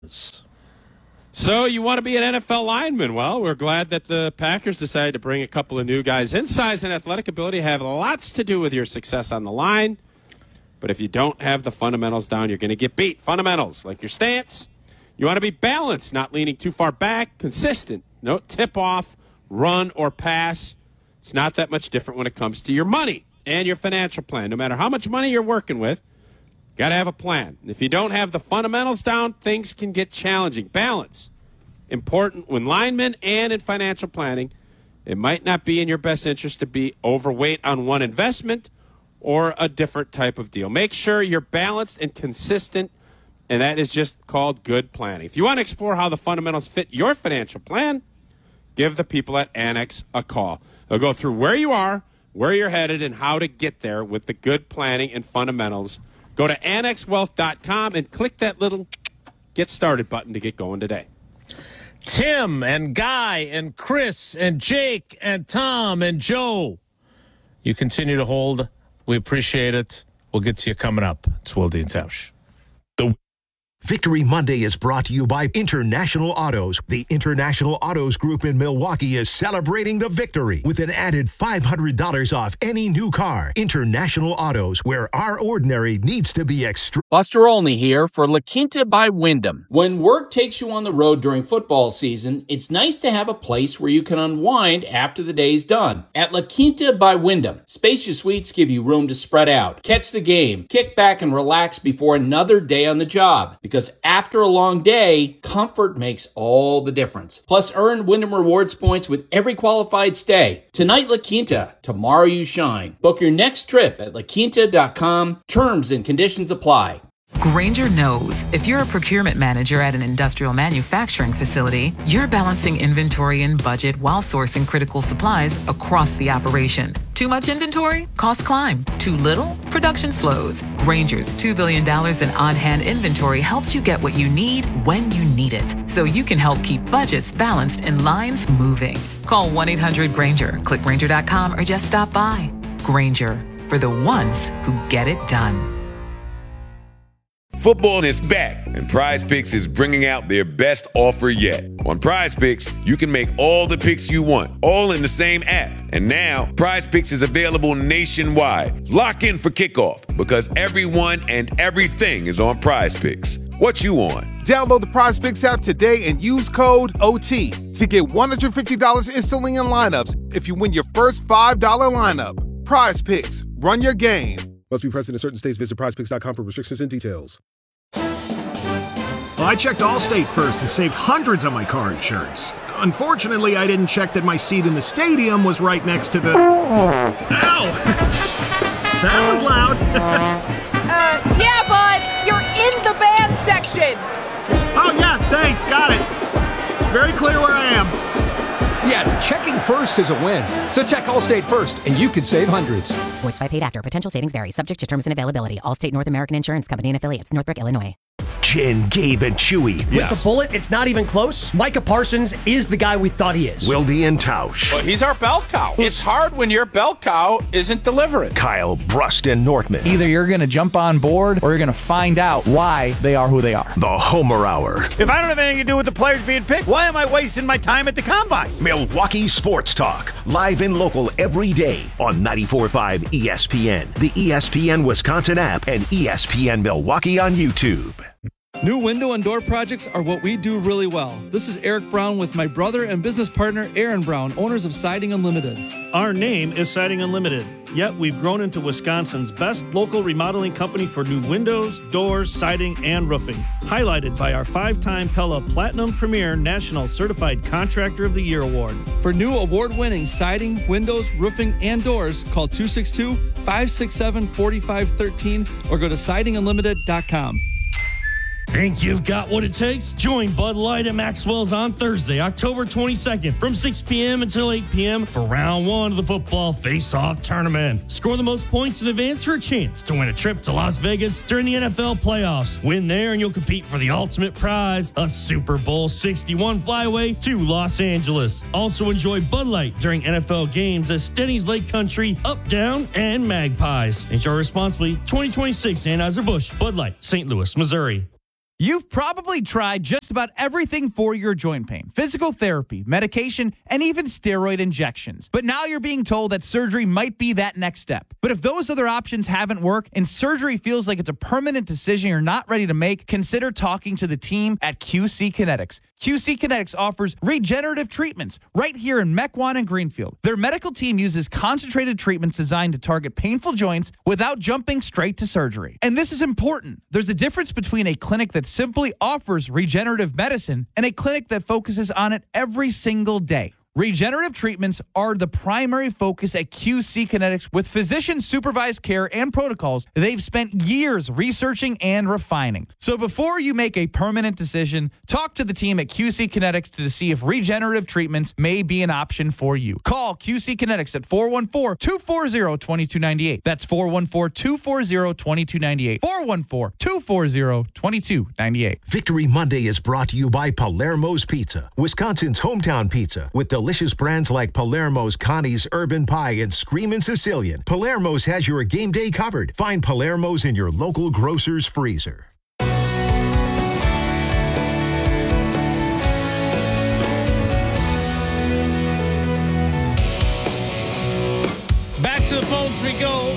So you want to be an NFL lineman? Well, we're glad that the Packers decided to bring a couple of new guys in. Size and athletic ability have lots to do with your success on the line. But if you don't have the fundamentals down, you're going to get beat. Fundamentals, like your stance. You want to be balanced, not leaning too far back, consistent. No tip off, run, or pass. It's not that much different when it comes to your money and your financial plan. No matter how much money you're working with, got to have a plan. If you don't have the fundamentals down, things can get challenging. Balance, important when linemen and in financial planning. It might not be in your best interest to be overweight on one investment or a different type of deal. Make sure you're balanced and consistent, and that is just called good planning. If you want to explore how the fundamentals fit your financial plan, give the people at Annex a call. They'll go through where you are, where you're headed, and how to get there with the good planning and fundamentals. Go to annexwealth.com and click that little Get Started button to get going today. Tim and Guy and Chris and Jake and Tom and Joe, you continue to hold. We appreciate it. We'll get to you coming up. It's Wilde and Tausch. Victory Monday is brought to you by International Autos. The International Autos Group in Milwaukee is celebrating the victory with an added $500 off any new car. International Autos, where our ordinary needs to be extra. Buster Olney here for La Quinta by Wyndham. When work takes you on the road during football season, it's nice to have a place where you can unwind after the day's done. At La Quinta by Wyndham, spacious suites give you room to spread out, catch the game, kick back and relax before another day on the job. Because after a long day, comfort makes all the difference. Plus, earn Wyndham Rewards points with every qualified stay. Tonight, La Quinta. Tomorrow, you shine. Book your next trip at laquinta.com. Terms and conditions apply. Grainger knows if you're a procurement manager at an industrial manufacturing facility, you're balancing inventory and budget while sourcing critical supplies across the operation. Too much inventory? Costs climb. Too little? Production slows. Grainger's $2 billion in on-hand inventory helps you get what you need when you need it, so you can help keep budgets balanced and lines moving. Call 1-800-GRAINGER, click Grainger.com, or just stop by. Grainger, for the ones who get it done. Football is back, and Prize Picks is bringing out their best offer yet. On Prize Picks, you can make all the picks you want, all in the same app. And now, Prize Picks is available nationwide. Lock in for kickoff, because everyone and everything is on Prize Picks. What you on? Download the Prize Picks app today and use code OT to get $150 instantly in lineups if you win your first $5 lineup. Prize Picks, run your game. Must be present in certain states. Visit prizepicks.com for restrictions and details. Well, I checked Allstate first and saved hundreds on my car insurance. Unfortunately, I didn't check that my seat in the stadium was right next to the... Ow! That was loud. Yeah, bud, you're in the band section. Oh, yeah, thanks, got it. Very clear where I am. Yeah, checking first is a win. So check Allstate first, and you could save hundreds. Voiced by paid actor. Potential savings vary. Subject to terms and availability. Allstate North American Insurance Company and affiliates. Northbrook, Illinois. Jen, Gabe, and Chewy. With the bullet, it's not even close. Micah Parsons is the guy we thought he is. Wilde and Tausch. Well, he's our bell cow. It's hard when your bell cow isn't delivering. Kyle, Brust, and Nortman. Either you're going to jump on board or you're going to find out why they are who they are. The Homer Hour. If I don't have anything to do with the players being picked, why am I wasting my time at the Combine? Milwaukee Sports Talk. Live and local every day on 94.5 ESPN, the ESPN Wisconsin app, and ESPN Milwaukee on YouTube. New window and door projects are what we do really well. This is Eric Brown with my brother and business partner, Aaron Brown, owners of Siding Unlimited. Our name is Siding Unlimited, yet we've grown into Wisconsin's best local remodeling company for new windows, doors, siding, and roofing. Highlighted by our 5-time Pella Platinum Premier National Certified Contractor of the Year Award. For new award-winning siding, windows, roofing, and doors, call 262-567-4513 or go to sidingunlimited.com. Think you've got what it takes? Join Bud Light at Maxwell's on Thursday, October 22nd from 6 p.m. until 8 p.m. for round 1 of the football face-off tournament. Score the most points in advance for a chance to win a trip to Las Vegas during the NFL playoffs. Win there and you'll compete for the ultimate prize, a Super Bowl 61 flyaway to Los Angeles. Also enjoy Bud Light during NFL games at Stenny's Lake Country, Up, Down, and Magpies. Enjoy responsibly. 2026 Anheuser-Busch, Bud Light, St. Louis, Missouri. You've probably tried just about everything for your joint pain. Physical therapy, medication, and even steroid injections. But now you're being told that surgery might be that next step. But if those other options haven't worked and surgery feels like it's a permanent decision you're not ready to make, consider talking to the team at QC Kinetics. QC Kinetics offers regenerative treatments right here in Mequon and Greenfield. Their medical team uses concentrated treatments designed to target painful joints without jumping straight to surgery. And this is important. There's a difference between a clinic that simply offers regenerative medicine and a clinic that focuses on it every single day. Regenerative treatments are the primary focus at QC Kinetics. With physician-supervised care and protocols they've spent years researching and refining. So before you make a permanent decision, talk to the team at QC Kinetics to see if regenerative treatments may be an option for you. Call QC Kinetics at 414-240-2298. That's 414-240-2298. 414-240-2298. Victory Monday is brought to you by Palermo's Pizza, Wisconsin's hometown pizza, with delicious brands like Palermo's, Connie's, Urban Pie, and Screamin' Sicilian. Palermo's has your game day covered. Find Palermo's in your local grocer's freezer. Back to the phones we go.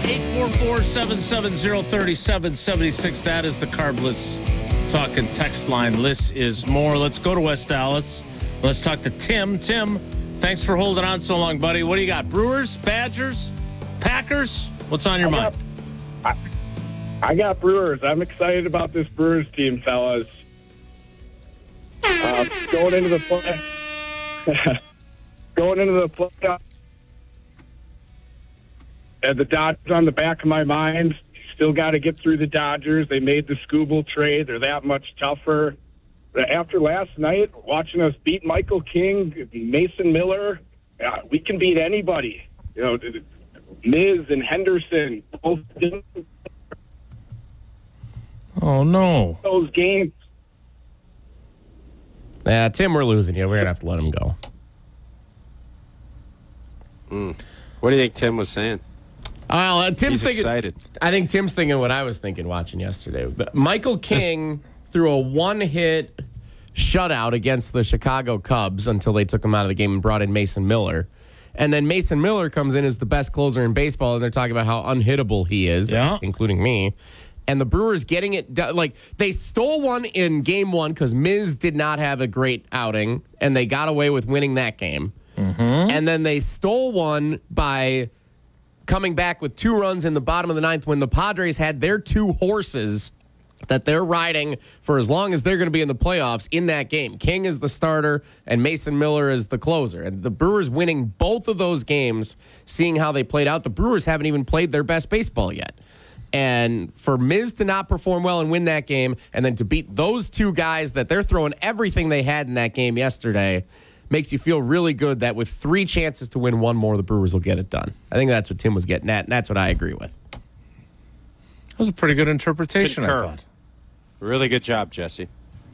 844-770-3776. That is the Carbless Talk and Text line. Less is more. Let's go to West Dallas. Let's talk to Tim. Tim, thanks for holding on so long, buddy. What do you got? Brewers, Badgers, Packers? What's on your mind? I got Brewers. I'm excited about this Brewers team, fellas. Going into the playoffs, the Dodgers on the back of my mind. Still got to get through the Dodgers. They made the Skubal trade. They're that much tougher. After last night, watching us beat Michael King, Mason Miller, we can beat anybody. You know, Miz and Henderson both didn't. Oh, no. Those games. Yeah, Tim, we're losing you. We're going to have to let him go. What do you think Tim was saying? Well, Tim's He's excited. I think Tim's thinking what I was thinking watching yesterday. But Michael King threw a one-hit shutout against the Chicago Cubs until they took him out of the game and brought in Mason Miller. And then Mason Miller comes in as the best closer in baseball, and they're talking about how unhittable he is, including me. And the Brewers getting it done. Like, they stole one in game one because Miz did not have a great outing, and they got away with winning that game. And then they stole one by coming back with 2 runs in the bottom of the 9th when the Padres had their 2 horses that they're riding for as long as they're going to be in the playoffs in that game. King is the starter and Mason Miller is the closer. And the Brewers winning both of those games, seeing how they played out. The Brewers haven't even played their best baseball yet. And for Miz to not perform well and win that game, and then to beat those 2 guys that they're throwing everything they had in that game yesterday, makes you feel really good that with 3 chances to win 1 more, the Brewers will get it done. I think that's what Tim was getting at, and that's what I agree with. That was a pretty good interpretation, I thought. Really good job, Jesse.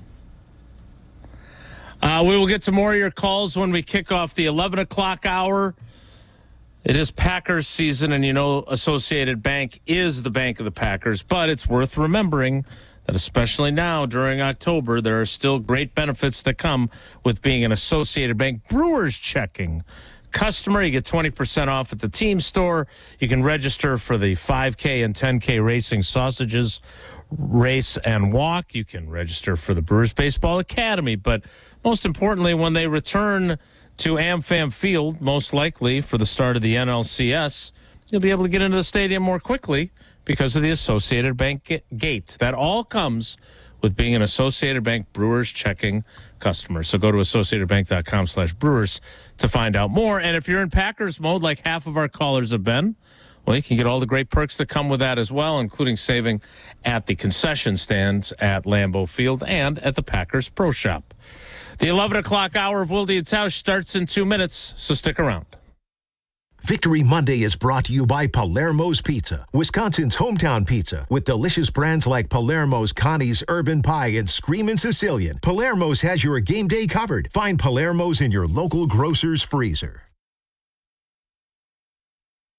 We will get to more of your calls when we kick off the 11 o'clock hour. It is Packers season, and you know Associated Bank is the bank of the Packers, but it's worth remembering that especially now during October, there are still great benefits that come with being an Associated Bank Brewers checking customer. You get 20% off at the team store. You can register for the 5K and 10K racing sausages race and walk. You can register for the Brewers Baseball Academy. But most importantly, when they return to AmFam Field, most likely for the start of the NLCS, you'll be able to get into the stadium more quickly because of the Associated Bank gate. That all comes with being an Associated Bank Brewers checking customer. So go to associatedbank.com/Brewers to find out more. And if you're in Packers mode, like half of our callers have been, well, you can get all the great perks that come with that as well, including saving at the concession stands at Lambeau Field and at the Packers Pro Shop. The 11 o'clock hour of Wilde and Tausch starts in 2 minutes, so stick around. Victory Monday is brought to you by Palermo's Pizza, Wisconsin's hometown pizza, with delicious brands like Palermo's, Connie's, Urban Pie, and Screamin' Sicilian. Palermo's has your game day covered. Find Palermo's in your local grocer's freezer.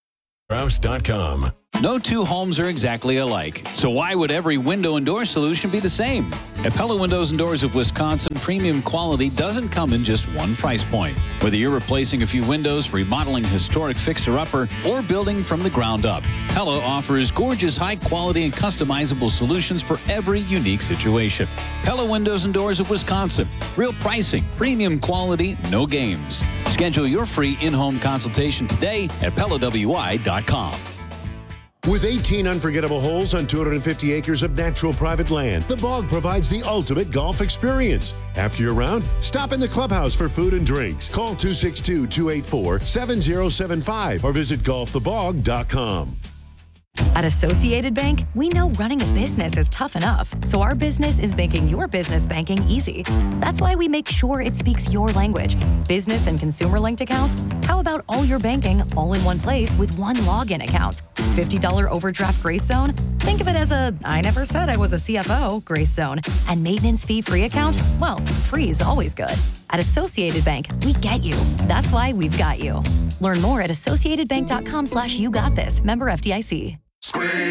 Rouse.com. No two homes are exactly alike, so why would every window and door solution be the same? At Pella Windows and Doors of Wisconsin, premium quality doesn't come in just one price point. Whether you're replacing a few windows, remodeling a historic fixer-upper, or building from the ground up, Pella offers gorgeous, high-quality, and customizable solutions for every unique situation. Pella Windows and Doors of Wisconsin. Real pricing, premium quality, no games. Schedule your free in-home consultation today at PellaWI.com. With 18 unforgettable holes on 250 acres of natural private land, The Bog provides the ultimate golf experience. After your round, stop in the clubhouse for food and drinks. Call 262-284-7075 or visit golfthebog.com. At Associated Bank, we know running a business is tough enough, so our business is making your business banking easy. That's why we make sure it speaks your language. Business and consumer-linked accounts? How about all your banking all in one place with one login account? $50 overdraft grace zone? Think of it as a I never said I was a CFO grace zone. And maintenance fee-free account? Well, free is always good. At Associated Bank, we get you. That's why we've got you. Learn more at associatedbank.com/yougotthis. Member FDIC.